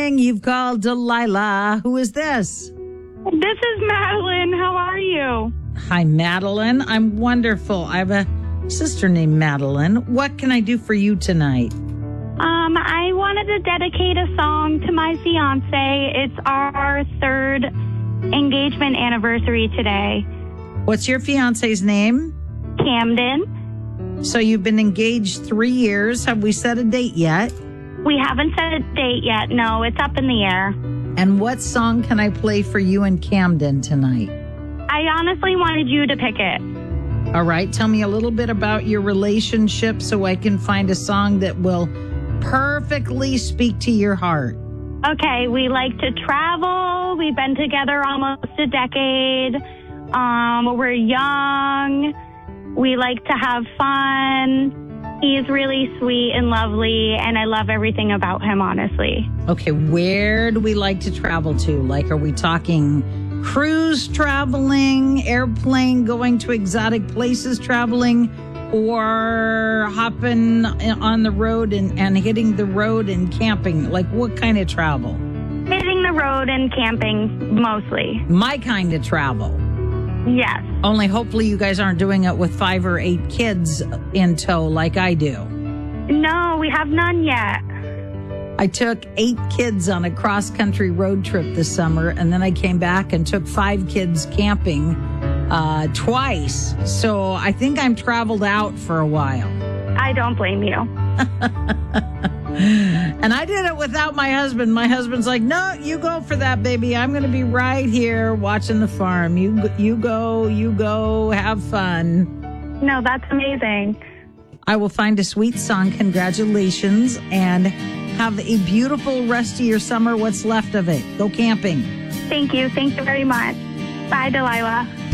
morning. You've called Delilah. Who is this? This is Madeline. How are you? Hi, Madeline. I'm wonderful. I have a sister named Madeline. What can I do for you tonight? I wanted to dedicate a song to my fiance. It's our third engagement anniversary today. What's your fiance's name? Camden. So you've been engaged 3 years. Have we set a date yet? We haven't set a date yet. No, it's up in the air. And what song can I play for you and Camden tonight? I honestly wanted you to pick it. All right. Tell me a little bit about your relationship so I can find a song that will perfectly speak to your heart. Okay, we like to travel. We've been together almost a decade. We're young. We like to have fun. He's really sweet and lovely, and I love everything about him, honestly. Okay, where do we like to travel to? Like, are we talking cruise traveling, airplane, going to exotic places traveling, or hopping on the road and hitting the road and camping? Like, what kind of travel? Hitting the road and camping, mostly. My kind of travel. Yes. Only hopefully you guys aren't doing it with 5 or 8 kids in tow like I do. No, we have none yet. I took 8 kids on a cross-country road trip this summer, and then I came back and took 5 kids camping twice. So I think I'm traveled out for a while. I don't blame you. And I did it without my husband. My husband's like, no, you go for that, baby. I'm going to be right here watching the farm. You go, have fun. No, that's amazing. I will find a sweet song. Congratulations. And have a beautiful rest of your summer, what's left of it. Go camping. Thank you. Thank you very much. Bye, Delilah.